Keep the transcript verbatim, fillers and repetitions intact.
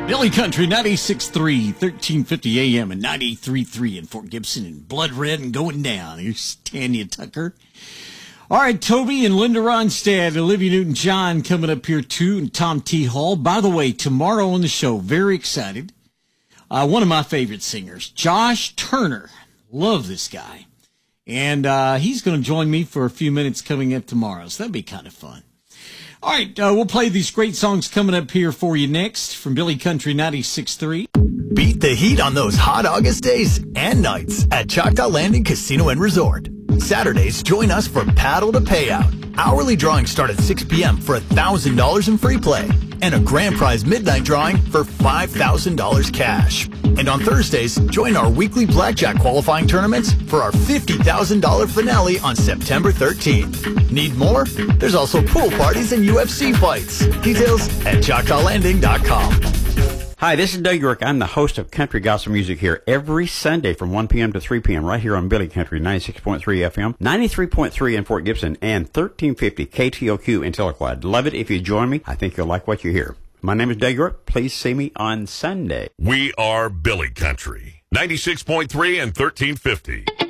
Billy Country, ninety-six point three, thirteen fifty A M and ninety-three point three in Fort Gibson and Blood Red and going down. Here's Tanya Tucker. All right, Toby and Linda Ronstadt, Olivia Newton-John coming up here too, and Tom T. Hall. By the way, tomorrow on the show, very excited, uh, one of my favorite singers, Josh Turner. Love this guy. And uh, he's going to join me for a few minutes coming up tomorrow, so that'd be kind of fun. All right, uh, we'll play these great songs coming up here for you next from Billy Country ninety-six point three. Beat the heat on those hot August days and nights at Choctaw Landing Casino and Resort. Saturdays, join us for Paddle to Payout. Hourly drawings start at six p.m. for one thousand dollars in free play and a grand prize midnight drawing for five thousand dollars cash. And on Thursdays, join our weekly blackjack qualifying tournaments for our fifty thousand dollars finale on September thirteenth. Need more? There's also pool parties and U F C fights. Details at choctaw landing dot com. Hi, this is Doug York. I'm the host of Country Gospel Music here every Sunday from one p.m. to three p.m. right here on Billy Country ninety-six point three F M, ninety-three point three in Fort Gibson, and thirteen fifty K T O Q in Tahlequah. Love it if you join me. I think you'll like what you hear. My name is Doug York. Please see me on Sunday. We are Billy Country ninety-six point three and thirteen fifty.